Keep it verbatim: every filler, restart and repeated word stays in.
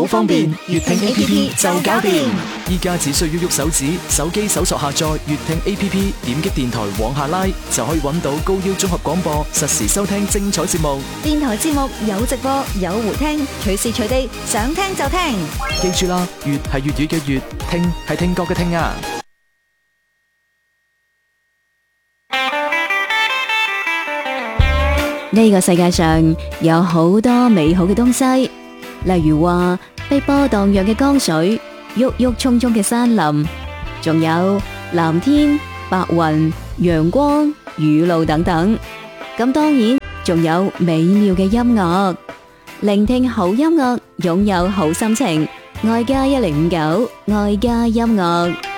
方便，粵聽 A P P 就搞掂。依家只需要喐手指，手機搜索下載粵聽 A P P， 點擊電台往下拉，就可以揾到高腰綜合廣播，實時收聽精彩節目。 電台節目有直播，有回聽，隨時隨地想聽就聽。 記住啦，粵係粵語嘅粵，聽係聽覺嘅聽啊！ 呢個世界上有好多美好嘅東西，例如話碧波蕩漾嘅江水、鬱鬱蔥蔥嘅山林，仲有藍天、白雲、陽光、雨露等等。咁當然仲有美妙嘅音樂，聆聽好音樂，擁有好心情。愛家一零五九，愛家音樂。